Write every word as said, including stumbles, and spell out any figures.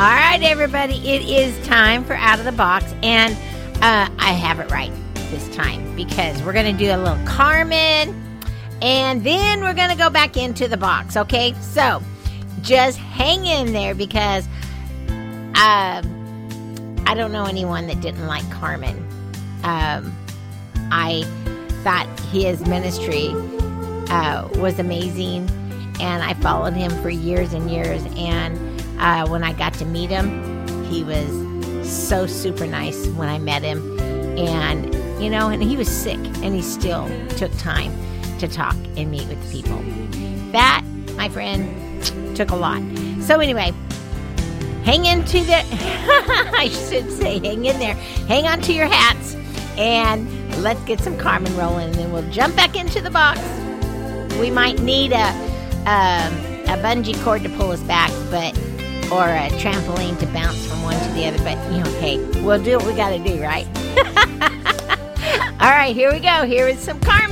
All right, everybody, it is time for Out of the Box, and uh, I have it right this time because we're going to do a little Carmen, and then we're going to go back into the box, okay? So just hang in there because um, I don't know anyone that didn't like Carmen. Um, I thought his ministry uh, was amazing, and I followed him for years and years, and Uh, when I got to meet him, he was so super nice when I met him. And, you know, and he was sick, and he still took time to talk and meet with people. That, my friend, took a lot. So anyway, hang into the, I should say hang in there. Hang on to your hats, and let's get some Carmen rolling, and then we'll jump back into the box. We might need a, um, a bungee cord to pull us back, but... or a trampoline to bounce from one to the other, but, you know, hey, we'll do what we got to do, right? All right, here we go. Here is some Carmen.